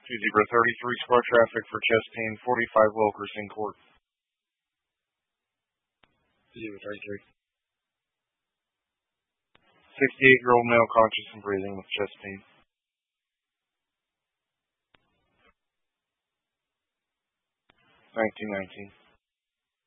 Zebra 33 squad traffic for chest pain, 45 Wilkerson Court. Zebra 33. 68-year-old male conscious and breathing with chest pain. 1919.